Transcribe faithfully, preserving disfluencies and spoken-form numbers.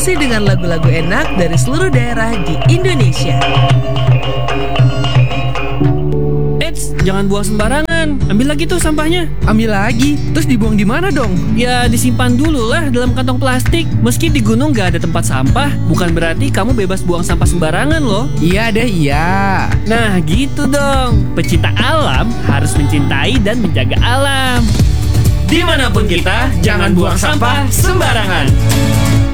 Masih dengan lagu-lagu enak dari seluruh daerah di Indonesia. Eits, jangan buang sembarangan. Ambil lagi tuh sampahnya. Ambil lagi? Terus dibuang di mana dong? Ya disimpan dulu lah dalam kantong plastik. Meski di gunung gak ada tempat sampah, bukan berarti kamu bebas buang sampah sembarangan loh. Iya deh, iya. Nah gitu dong. Pecinta alam harus mencintai dan menjaga alam. Dimanapun kita, jangan buang sampah sembarangan.